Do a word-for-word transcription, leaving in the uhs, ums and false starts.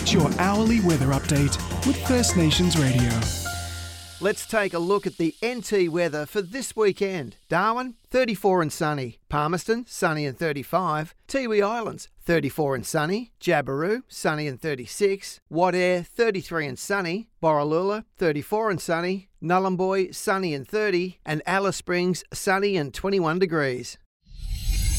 Get your hourly weather update with First Nations Radio. Let's take a look at the N T weather for this weekend. Darwin, thirty-four and sunny. Palmerston, sunny and thirty-five. Tiwi Islands, thirty-four and sunny. Jabiru, sunny and thirty-six. Wadeye, thirty-three and sunny. Borroloola, thirty-four and sunny. Nhulunbuy, sunny and thirty. And Alice Springs, sunny and twenty-one degrees.